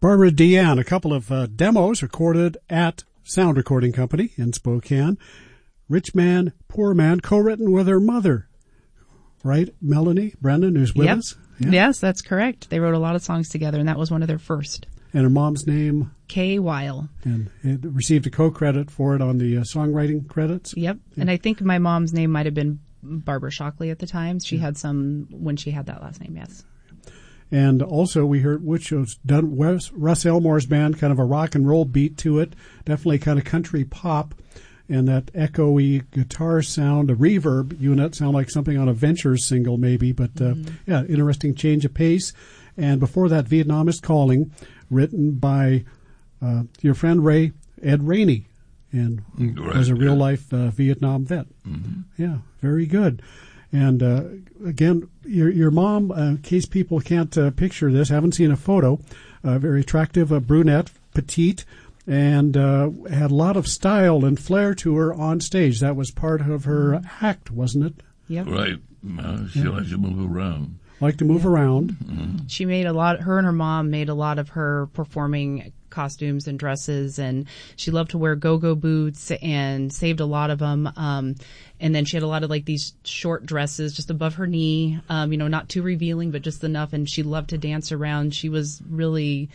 Barbara Deanne, a couple of demos recorded at Sound Recording Company in Spokane. Rich Man, Poor Man, co-written with her mother, right? Melanie Brennan, who's with us. Yeah. Yes, that's correct. They wrote a lot of songs together, and that was one of their first. And her mom's name? Kay Weil. And it received a co-credit for it on the songwriting credits? Yep. Yeah. And I think my mom's name might have been Barbara Shockley at the time. She had some when she had that last name, yes. And also we heard, which was done, Russ Elmore's band, kind of a rock and roll beat to it, definitely kind of country pop, and that echoey guitar sound, a reverb unit, sound like something on a Ventures single maybe, but yeah, interesting change of pace. And before that, Vietnam is Calling, written by your friend Ed Rainey, and was a real-life Vietnam vet. Mm-hmm. Yeah, very good. And again, your mom, in case people can't picture this, haven't seen a photo, very attractive, brunette, petite, and had a lot of style and flair to her on stage. That was part of her act, wasn't it? Yep. Right. She likes to move around. Like to move around. Mm-hmm. She made her and her mom made a lot of her performing costumes and dresses, and she loved to wear go-go boots and saved a lot of them. And then she had a lot of like these short dresses just above her knee, not too revealing, but just enough. And she loved to dance around. She was really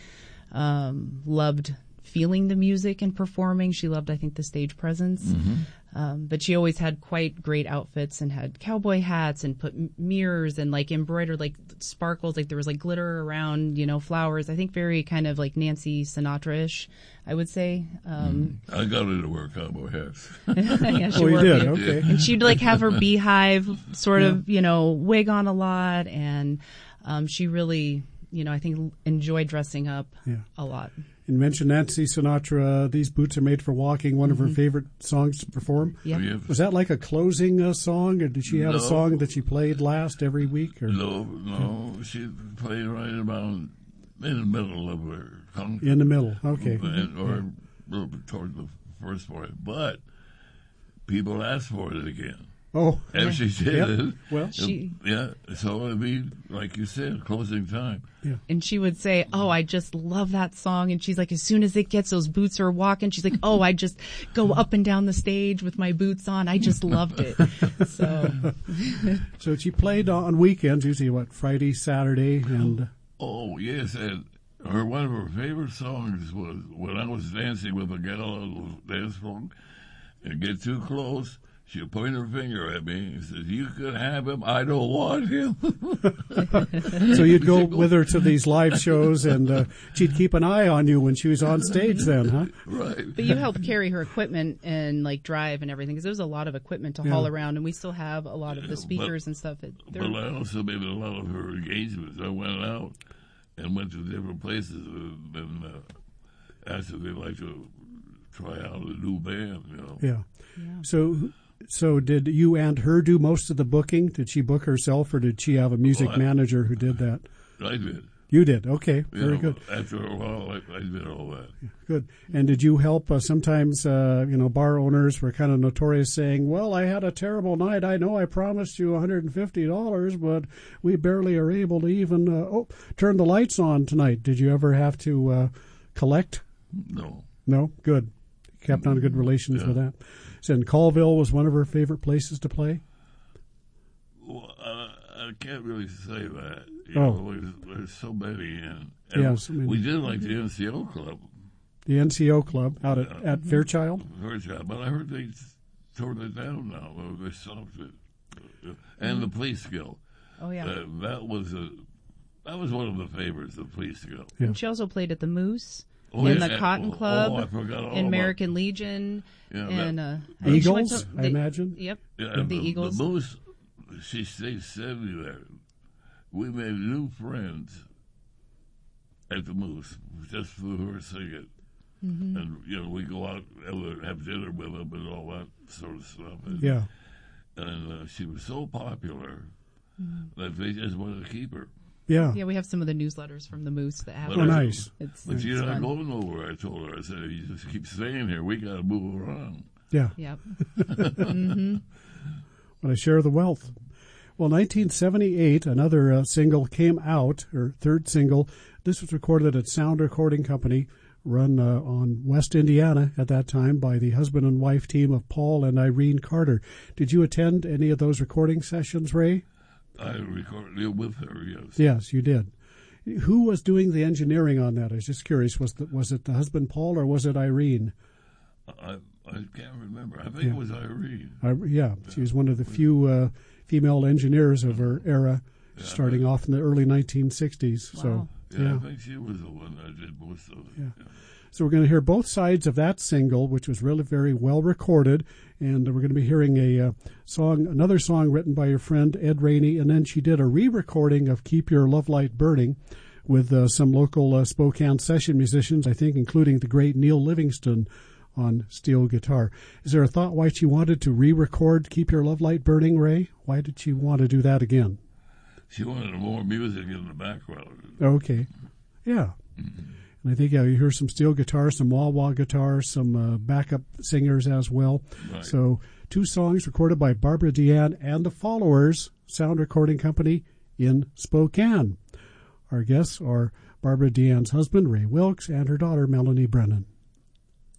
loved feeling the music and performing. She loved, I think, the stage presence. Mm-hmm. But she always had quite great outfits and had cowboy hats and put mirrors and like embroidered like sparkles, like there was like glitter around, flowers. I think very kind of like Nancy Sinatra-ish, I would say. I got her to wear cowboy hats. Yeah, she you did, okay. And she'd like have her beehive sort of, wig on a lot, and she really, I think enjoyed dressing up a lot. You mentioned Nancy Sinatra, These Boots Are Made for Walking, one of her favorite songs to perform. Yeah. Was that like a closing song, or did she have a song that she played last every week? Or? No. She played right about in the middle of her song. In the middle, okay. Or a little bit toward the first part. But people asked for it again. Oh. And she did it. Well, so it'd be, like you said, closing time. Yeah. And she would say, I just love that song. And she's like, as soon as it gets, those boots are walking. She's like, I just go up and down the stage with my boots on. I just loved it. So she played on weekends, usually Friday, Saturday, and... Oh, yes, and one of her favorite songs was when I was dancing with a gal on the dance floor and get too close. She'll point her finger at me and says, "You could have him. I don't want him." So you'd go with her to these live shows, and she'd keep an eye on you when she was on stage then, huh? Right. But you helped carry her equipment and, drive and everything, because there was a lot of equipment to haul around, and we still have a lot of the speakers and stuff. But I also made a lot of her engagements. I went out and went to different places and asked if they'd like to try out a new band, Yeah. So did you and her do most of the booking? Did she book herself, or did she have a music manager who did that? I did. You did? Okay, very good. After a while, I did all that. Good. And did you help? Sometimes, bar owners were kind of notorious saying, well, I had a terrible night. I know I promised you $150, but we barely are able to even turn the lights on tonight. Did you ever have to collect? No. No? Good. Kept on good relations with that. And Colville was one of her favorite places to play? Well, I can't really say that. There's so many. And we did like the NCO Club. The NCO Club out at Fairchild? Fairchild. But I heard they tore it down now. They stopped it. And the Police Guild. Oh, yeah. That was one of the favorites, the Police Guild. Yeah. And she also played at the Moose. In the Cotton Club, in American Legion, and Eagles, I imagine. Yep, the Eagles. The Moose, she stayed steady there. We made new friends at the Moose just for her singing. Mm-hmm. And, we go out and have dinner with them and all that sort of stuff. And she was so popular that they just wanted to keep her. Yeah. Yeah, we have some of the newsletters from the Moose that have. Oh, nice. But you're not going nowhere, I told her. I said, you just keep staying here. We got to move around. Yeah. Yep. Mm-hmm. But I share the wealth. Well, 1978, another single came out, her third single. This was recorded at Sound Recording Company, run on West Indiana at that time by the husband and wife team of Paul and Irene Carter. Did you attend any of those recording sessions, Ray? I recorded it with her, yes. Yes, you did. Who was doing the engineering on that? I was just curious. Was it the husband Paul or was it Irene? I can't remember. I think it was Irene. She was one of the few female engineers of her era, starting off in the early 1960s. Wow. So, I think she was the one that did most of it. Yeah. So we're going to hear both sides of that single, which was really very well recorded, and we're going to be hearing another song written by your friend Ed Rainey, and then she did a re-recording of "Keep Your Love Light Burning" with some local Spokane session musicians, I think, including the great Neil Livingston on steel guitar. Is there a thought why she wanted to re-record "Keep Your Love Light Burning," Ray? Why did she want to do that again? She wanted more music in the background. Okay. Yeah. Mm-hmm. And I think you hear some steel guitar, some wah-wah guitar, some backup singers as well. Right. So 2 songs recorded by Barbara Deanne and the Followers, Sound Recording Company in Spokane. Our guests are Barbara Deanne's husband, Ray Wilkes, and her daughter, Melanie Brennan.